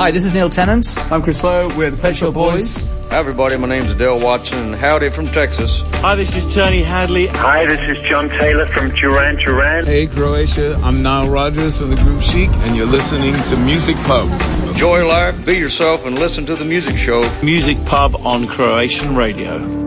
Hi, this is Neil Tennant. I'm Chris Lowe. We're the Pet Shop Boys. Hi everybody, my name's Dale Watson, and howdy from Texas. Hi, this is Tony Hadley. Hi, this is John Taylor from Duran Duran. Hey Croatia, I'm Nile Rodgers from the group Chic, and you're listening to Music Pub. Enjoy life, be yourself, and listen to the music show. Music Pub on Croatian radio.